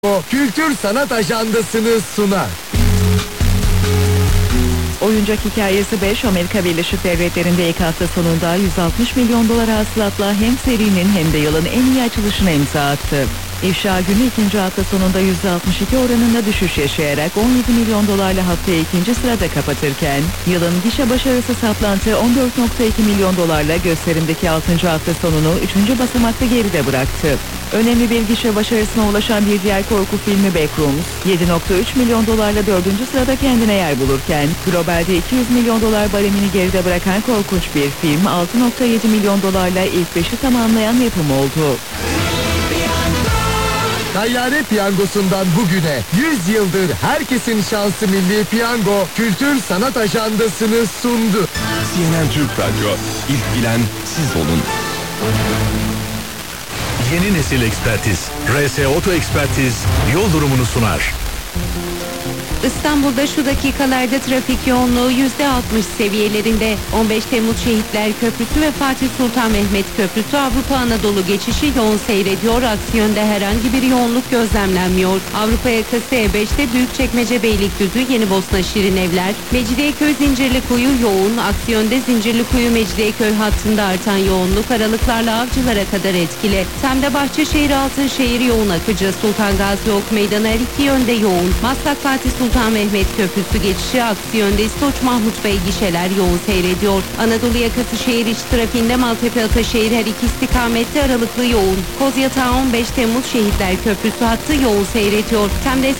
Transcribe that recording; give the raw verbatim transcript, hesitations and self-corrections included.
O Kültür Sanat Ajandası'nı sunar. Oyuncak Hikayesi beş Amerika Birleşik Devletleri'nde ilk hafta sonunda yüz altmış milyon dolar hasılatla hem serinin hem de yılın en iyi açılışına imza attı. İfşa günü ikinci hafta sonunda yüzde altmış iki oranında düşüş yaşayarak on yedi milyon dolarla haftayı ikinci sırada kapatırken yılın gişe başarısı saplantığı on dört virgül iki milyon dolarla gösterimdeki altıncı hafta sonunu üçüncü basamakta geride bıraktı. Önemli bir gişe başarısına ulaşan bir diğer korku filmi Backrooms yedi virgül üç milyon dolarla dördüncü sırada kendine yer bulurken globalde iki yüz milyon dolar baremini geride bırakan korkunç bir film altı virgül yedi milyon dolarla ilk beşi tamamlayan yapım oldu. Tayyare Piyangosu'ndan bugüne yüz yıldır herkesin şansı Milli Piyango Kültür Sanat Ajandası'nı sundu. C N N Türk Radyo, ilk bilen siz olun. Yeni nesil ekspertiz, R S Oto Ekspertiz yol durumunu sunar. İstanbul'da şu dakikalarda trafik yoğunluğu yüzde altmış seviyelerinde. on beş Temmuz Şehitler Köprüsü ve Fatih Sultan Mehmet Köprüsü Avrupa Anadolu geçişi yoğun seyrediyor. Aksi yönde herhangi bir yoğunluk gözlemlenmiyor. Avrupa yakası E beşte Büyükçekmece Beylikdüzü Yenibosna Şirinevler, Mecidiyeköy Zincirlikuyu yoğun. Aksi yönde Zincirlikuyu Mecidiyeköy hattında artan yoğunluk aralıklarla Avcılar'a kadar etkili. Tem'de Bahçeşehir Altınşehir yoğun akıcı. Sultan Gazi Ok Meydanı her iki yönde yoğun. Maslak Fatih Sultan Sultan Mehmet Köprüsü geçişi aksi yönde İstoç Mahmut Bey gişeler yoğun seyrediyor. Anadolu yakası şehir içi trafiğinde Maltepe Ataşehir her iki istikamette aralıklı yoğun. Kozyatağı on beş Temmuz Şehitler Köprüsü hattı yoğun seyrediyor. Tem'de